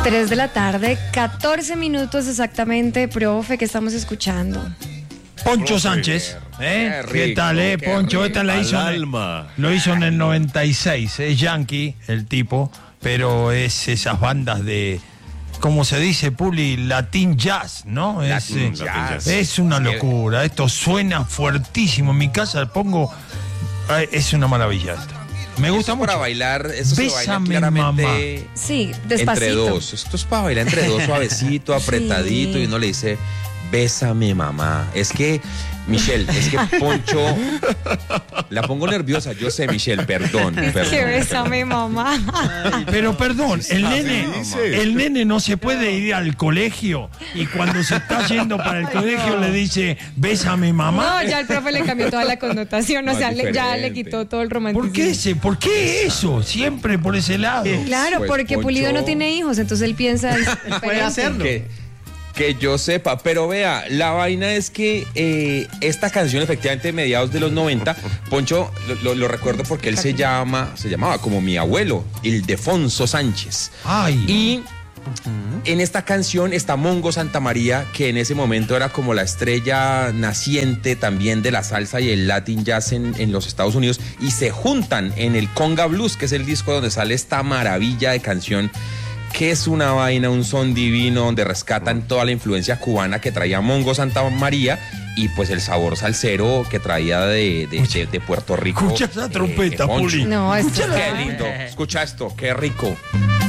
3 de la tarde, 14 minutos exactamente, profe, que estamos escuchando. Poncho Sánchez, ¿qué tal, Poncho? Esta la hizo lo hizo en el 96, es yankee el tipo, pero es esas bandas de, ¿cómo se dice, Puli? Latin jazz, ¿no? Latin jazz. Es una locura, esto suena fuertísimo, en mi casa pongo, es una maravilla esto. Me gusta mucho. Para bailar, eso se baila claramente, mamá. Sí, despacito. Entre dos. Esto es para bailar entre dos, suavecito, apretadito, sí. Y uno le dice, bésame, mamá. Es que, Michelle, Poncho, la pongo nerviosa, yo sé, Michelle, perdón. Que bésame, mamá. Pero perdón, el nene no se puede ir al colegio y cuando se está yendo para el colegio le dice, bésame, mamá. No, ya el profe le cambió toda la connotación, o sea, ya le quitó todo el romanticismo. ¿Por qué eso? Siempre por ese lado. Claro, Pues, porque Poncho, Pulido no tiene hijos, entonces él piensa... puede hacerlo. Que yo sepa, pero vea, la vaina es que esta canción efectivamente de mediados de los 90, Poncho, lo recuerdo porque él se llamaba como mi abuelo, Ildefonso Sánchez. Ay. Y en esta canción está Mongo Santamaría, que en ese momento era como la estrella naciente también de la salsa y el Latin jazz en los Estados Unidos, y se juntan en el Conga Blues, que es el disco donde sale esta maravilla de canción, que es una vaina, un son divino, donde rescatan toda la influencia cubana que traía Mongo Santamaría y pues el sabor salsero que traía de Puerto Rico. Escucha esa trompeta, Puli. No, Qué lindo. Escucha esto, qué rico.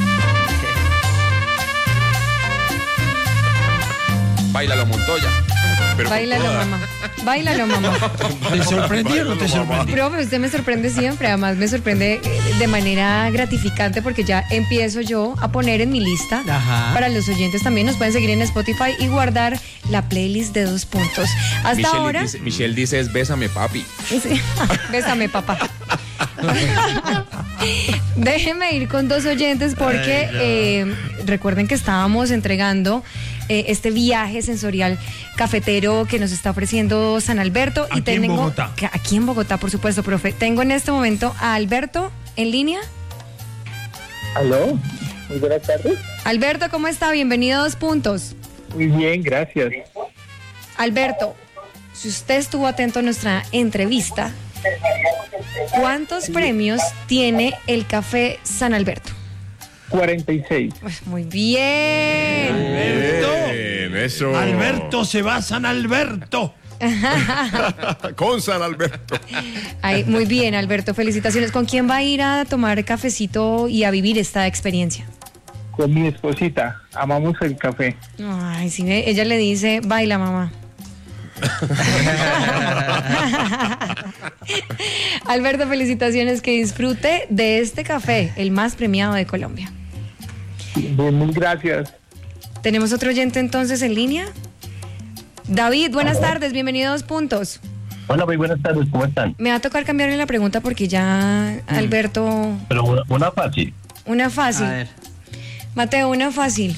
Báilalo, Montoya. Báilalo, mamá. ¿Te sorprendió o no te sorprendió? Profe, usted me sorprende siempre, además me sorprende de manera gratificante porque ya empiezo yo a poner en mi lista. Ajá. Para los oyentes también nos pueden seguir en Spotify y guardar la playlist de 2 puntos. Hasta ahora... Michelle dice es bésame, papi. Sí. Bésame, papá. Déjenme ir con 2 oyentes porque recuerden que estábamos entregando este viaje sensorial cafetero que nos está ofreciendo San Alberto. Aquí en Bogotá. Aquí en Bogotá, por supuesto, profe. Tengo en este momento a Alberto en línea. Aló, muy buenas tardes. Alberto, ¿cómo está? Bienvenido a 2 puntos. Muy bien, gracias. Alberto, si usted estuvo atento a nuestra entrevista, ¿cuántos premios tiene el café San Alberto? 46. Pues muy bien. Eso. Alberto se va a San Alberto. Con San Alberto. Ay, muy bien, Alberto, felicitaciones. ¿Con quién va a ir a tomar cafecito y a vivir esta experiencia? Con mi esposita, amamos el café. Ay, sí, ella le dice, baila, mamá. Alberto, felicitaciones, que disfrute de este café, el más premiado de Colombia. Bien, muy gracias. ¿Tenemos otro oyente entonces en línea? David, buenas tardes, bienvenido a 2 puntos. Hola, muy buenas tardes, ¿cómo están? Me va a tocar cambiarle la pregunta porque ya Alberto... Pero una fácil. Una fácil. A ver. Mateo, una fácil.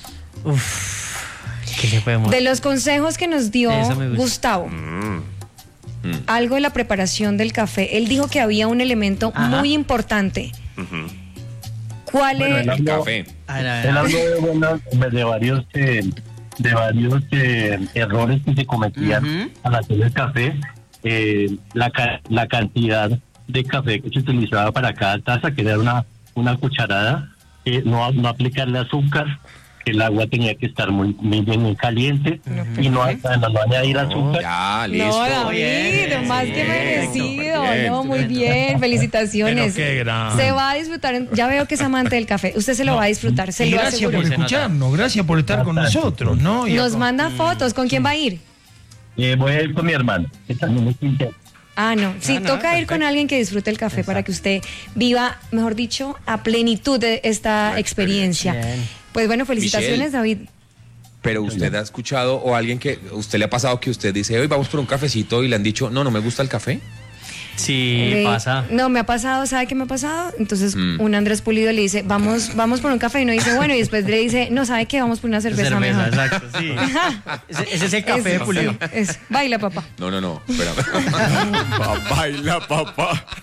¿Qué le podemos? De los consejos que nos dio Gustavo, algo de la preparación del café, él dijo que había un elemento muy importante. ¿Cuál es? El café. Él habló de varios errores que se cometían al hacer el café. La cantidad de café que se utilizaba para cada taza, que era una cucharada, no aplicarle azúcar, que el agua tenía que estar muy bien caliente, y no añadir azúcar. Ya, listo. No, David, más que merecido. No, muy bien, felicitaciones. Pero qué gran. Se va a disfrutar, ya veo que es amante del café. Usted se lo va a disfrutar, se Y lo gracias aseguro. por escucharnos, gracias por estar con nosotros, ¿no? Nos manda fotos, ¿con quién va a ir? Voy a ir con mi hermano, que también es quinto. Ah, no, sí, toca ir con alguien que disfrute el café para que usted viva, mejor dicho, a plenitud de esta experiencia. Bien. Pues bueno, felicitaciones, Michelle. David. Pero usted ha escuchado, o alguien que usted le ha pasado que usted dice, hoy vamos por un cafecito, y le han dicho, no me gusta el café. Sí, pasa. No, me ha pasado, ¿sabe qué me ha pasado? Entonces, un Andrés Pulido le dice, vamos por un café, y no dice, bueno, y después le dice, no, ¿sabe qué? Vamos por una cerveza mejor. Exacto, sí. Ese es el café de Pulido. Baila, papá. No, espérame. Baila, papá.